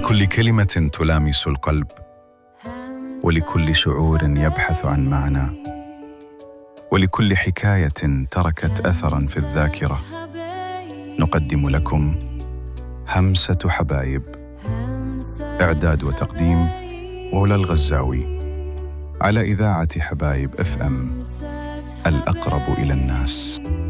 لكل كلمة تلامس القلب، ولكل شعور يبحث عن معنى، ولكل حكاية تركت أثراً في الذاكرة، نقدم لكم همسة حبايب. إعداد وتقديم غلا الغزاوي، على إذاعة حبايب FM، الأقرب إلى الناس.